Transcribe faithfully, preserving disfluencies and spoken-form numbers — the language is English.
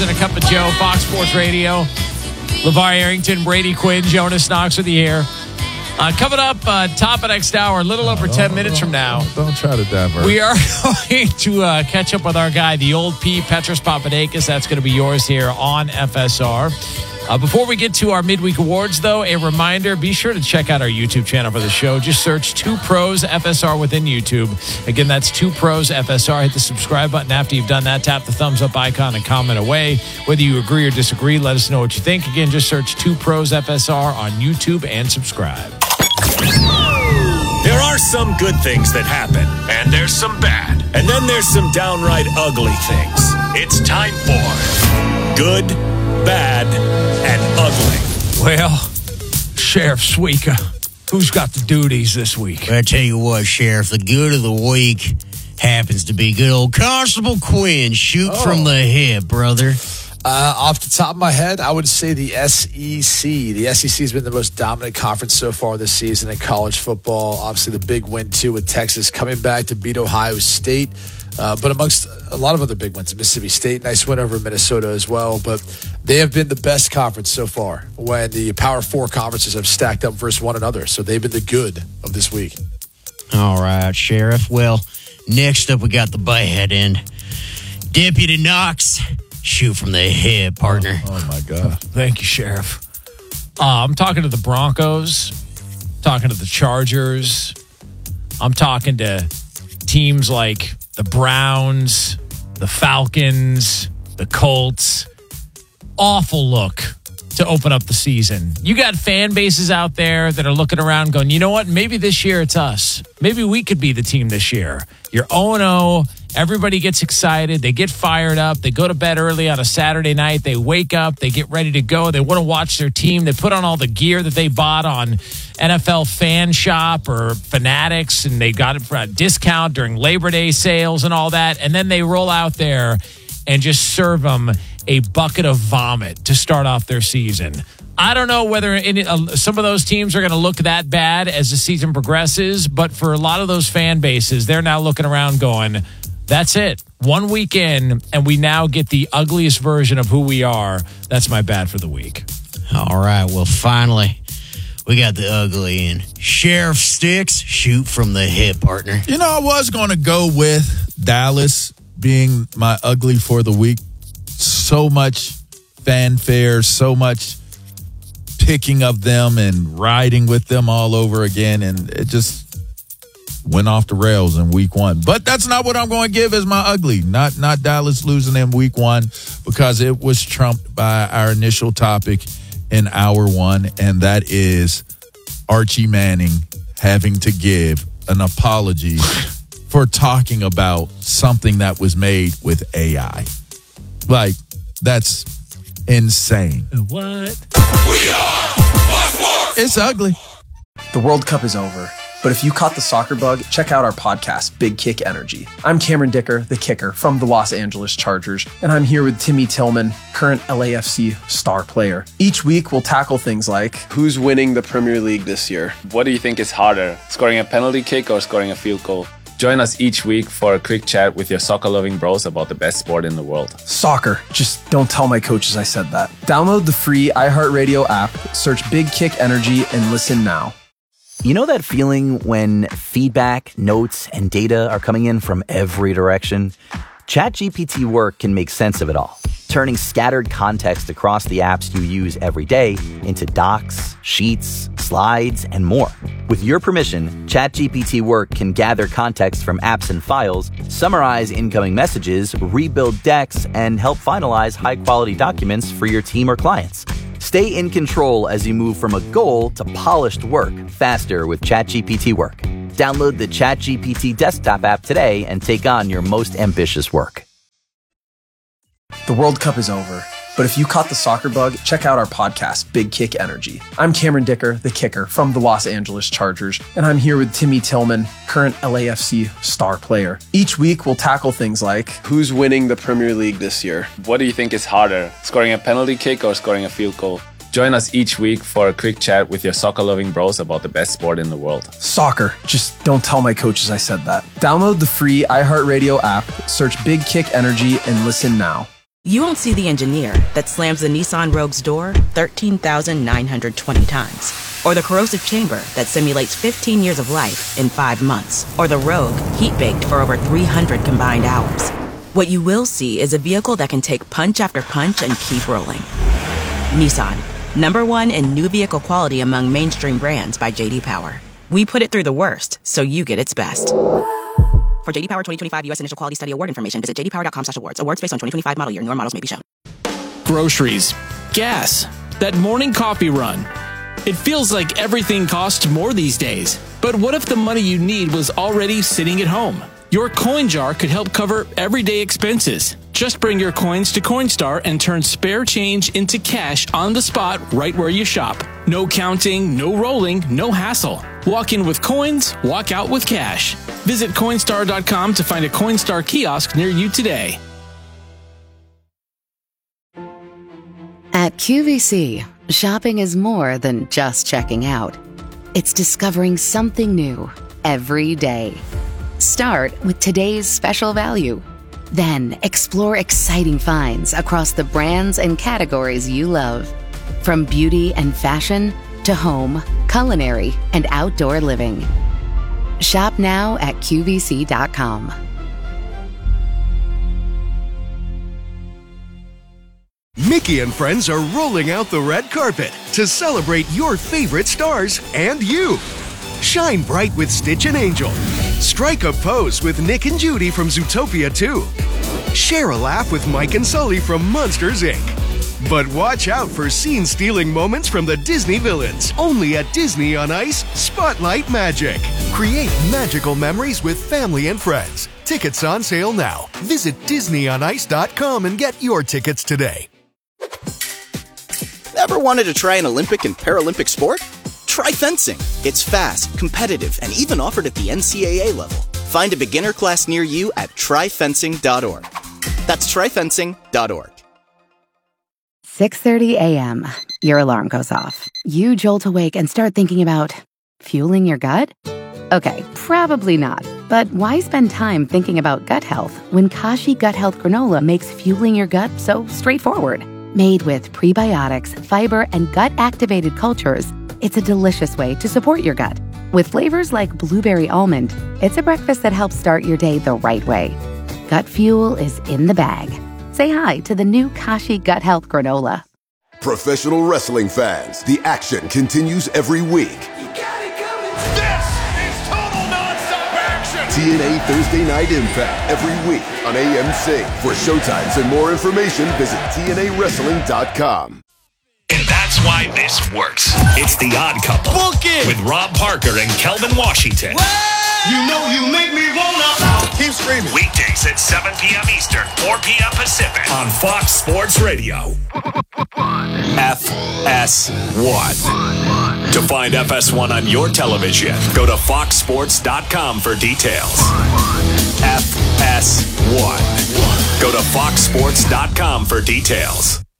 And a Cup of Joe, Fox Sports Radio. LeVar Arrington, Brady Quinn, Jonas Knox with you here. Uh, coming up, uh, top of next hour, a little over ten don't, minutes don't, from now. Don't, don't try to divert. We are going to uh, catch up with our guy, the old P, Petros Papadakis. That's going to be yours here on F S R. Uh, before we get to our midweek awards, though, a reminder, be sure to check out our YouTube channel for the show. Just search Two Pros F S R within YouTube. Again, that's Two Pros F S R. Hit the subscribe button after you've done that. Tap the thumbs up icon and comment away. Whether you agree or disagree, let us know what you think. Again, just search Two Pros F S R on YouTube and subscribe. There are some good things that happen, and there's some bad. And then there's some downright ugly things. It's time for Good, Bad, and Ugly. Well, Sheriff Suika, who's got the duties this week? I tell you what, Sheriff, the good of the week happens to be good old Constable Quinn. Shoot oh. from the hip, brother. Uh, off the top of my head, I would say the S E C. The S E C has been the most dominant conference so far this season in college football. Obviously, the big win, too, with Texas coming back to beat Ohio State. Uh, but amongst a lot of other big wins, Mississippi State, nice win over Minnesota as well. But they have been the best conference so far when the Power Four conferences have stacked up versus one another. So they've been the good of this week. All right, Sheriff. Well, next up, we got the bad end. Deputy Knox. Shoot from the hip, partner. Oh, oh my God. Thank you, Sheriff. Uh, I'm talking to the Broncos, talking to the Chargers. I'm talking to teams like the Browns, the Falcons, the Colts. Awful look to open up the season. You got fan bases out there that are looking around going, you know what? Maybe this year it's us. Maybe we could be the team this year. You're oh and oh. Everybody gets excited. They get fired up. They go to bed early on a Saturday night. They wake up. They get ready to go. They want to watch their team. They put on all the gear that they bought on N F L Fan Shop or Fanatics, and they got it for a discount during Labor Day sales and all that. And then they roll out there and just serve them a bucket of vomit to start off their season. I don't know whether any, uh, some of those teams are going to look that bad as the season progresses, but for a lot of those fan bases, they're now looking around going, that's it. One week in, and we now get the ugliest version of who we are. That's my bad for the week. All right. Well, finally, we got the ugly in. Sheriff Sticks, shoot from the hip, partner. You know, I was going to go with Dallas being my ugly for the week. So much fanfare, so much picking of them and riding with them all over again, and it just went off the rails in week one. But that's not what I'm going to give as my ugly. Not not Dallas losing in week one, because it was trumped by our initial topic in hour one, and that is Archie Manning having to give an apology for talking about something that was made with A I. Like, that's insane. What? We are Fox Sports. It's ugly. The World Cup is over, but if you caught the soccer bug, check out our podcast, Big Kick Energy. I'm Cameron Dicker, the kicker from the Los Angeles Chargers, and I'm here with Timmy Tillman, current L A F C star player. Each week, we'll tackle things like, who's winning the Premier League this year? What do you think is harder, scoring a penalty kick or scoring a field goal? Join us each week for a quick chat with your soccer-loving bros about the best sport in the world. Soccer. Just don't tell my coaches I said that. Download the free iHeartRadio app, search Big Kick Energy, and listen now. You know that feeling when feedback, notes, and data are coming in from every direction? ChatGPT Work can make sense of it all, turning scattered context across the apps you use every day into docs, sheets, slides, and more. With your permission, ChatGPT Work can gather context from apps and files, summarize incoming messages, rebuild decks, and help finalize high-quality documents for your team or clients. Stay in control as you move from a goal to polished work faster with ChatGPT Work. Download the ChatGPT desktop app today and take on your most ambitious work. The World Cup is over, but if you caught the soccer bug, check out our podcast, Big Kick Energy. I'm Cameron Dicker, the kicker from the Los Angeles Chargers, and I'm here with Timmy Tillman, current L A F C star player. Each week, we'll tackle things like, who's winning the Premier League this year? What do you think is harder, scoring a penalty kick or scoring a field goal? Join us each week for a quick chat with your soccer-loving bros about the best sport in the world. Soccer. Just don't tell my coaches I said that. Download the free iHeartRadio app, search Big Kick Energy, and listen now. You won't see the engineer that slams the Nissan Rogue's door thirteen thousand nine hundred twenty times. Or the corrosive chamber that simulates fifteen years of life in five months. Or the Rogue heat-baked for over three hundred combined hours. What you will see is a vehicle that can take punch after punch and keep rolling. Nissan, number one in new vehicle quality among mainstream brands by J D Power. We put it through the worst, so you get its best. For J D Power twenty twenty-five U S Initial Quality Study Award information, visit j d power dot com slash awards. Awards based on twenty twenty-five model year. Newer models may be shown. Groceries, gas, that morning coffee run. It feels like everything costs more these days. But what if the money you need was already sitting at home? Your coin jar could help cover everyday expenses. Just bring your coins to Coinstar and turn spare change into cash on the spot right where you shop. No counting, no rolling, no hassle. Walk in with coins, walk out with cash. Visit Coinstar dot com to find a Coinstar kiosk near you today. At Q V C, shopping is more than just checking out. It's discovering something new every day. Start with today's special value. Then explore exciting finds across the brands and categories you love. From beauty and fashion to home, culinary, and outdoor living. Shop now at Q V C dot com. Mickey and friends are rolling out the red carpet to celebrate your favorite stars and you. Shine bright with Stitch and Angel. Strike a pose with Nick and Judy from Zootopia two. Share a laugh with Mike and Sully from Monsters, Incorporated. But watch out for scene-stealing moments from the Disney villains. Only at Disney on Ice Spotlight Magic. Create magical memories with family and friends. Tickets on sale now. Visit disney on ice dot com and get your tickets today. Ever wanted to try an Olympic and Paralympic sport? Try fencing. It's fast, competitive, and even offered at the N C double A level. Find a beginner class near you at try fencing dot org. That's try fencing dot org. six thirty a.m. Your alarm goes off. You jolt awake and start thinking about fueling your gut? Okay, probably not. But why spend time thinking about gut health when Kashi Gut Health Granola makes fueling your gut so straightforward? Made with prebiotics, fiber, and gut-activated cultures, it's a delicious way to support your gut. With flavors like blueberry almond, it's a breakfast that helps start your day the right way. Gut fuel is in the bag. Say hi to the new Kashi Gut Health Granola. Professional wrestling fans, the action continues every week. This is total non-stop action! T N A Thursday Night Impact every week on A M C. For showtimes and more information, visit T N A wrestling dot com. And that's why this works. It's The Odd Couple. Book it! With Rob Parker and Kelvin Washington. You know you make me wanna keep screaming. Weekdays at seven p.m. Eastern, four p.m. Pacific on Fox Sports Radio. F S one. To find F S one on your television, go to fox sports dot com for details. F S one. Go to fox sports dot com for details.